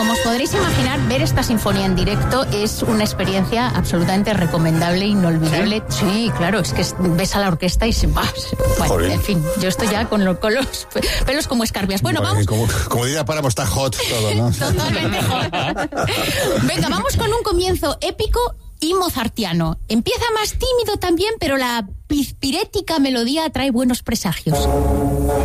como os podréis imaginar, ver esta sinfonía en directo es una experiencia absolutamente recomendable, inolvidable. Sí, claro, es que ves a la orquesta y se va. Bueno, en fin, yo estoy ya con los pelos como escarpias. Bueno, vamos. Como diría Páramo, está hot todo, ¿no? Totalmente hot. Venga, vamos con un comienzo épico y mozartiano. Empieza más tímido también, pero la pispirética melodía trae buenos presagios.